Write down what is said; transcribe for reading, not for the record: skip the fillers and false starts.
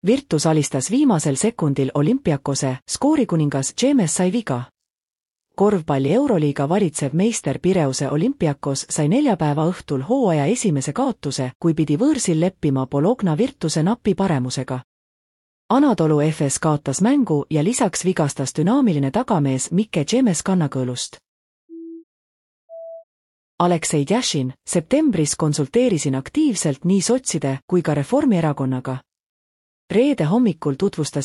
Virtus alistas viimasel sekundil Olympiakose, skoorikuningas James sai viga. Korvpalli Euroliiga valitsev meister Pireuse Olympiakos sai neljapäeva õhtul hooaja esimese kaotuse, kui pidi võõrsil leppima Bologna Virtuse napi paremusega. Anadolu Efes kaotas mängu ja lisaks vigastas dünaamiline tagamees Mike James kannakõõlust. Aleksei Tjašin, septembris konsulteerisin aktiivselt nii sotside kui ka Reformierakonnaga. Reede hommikul tutvustas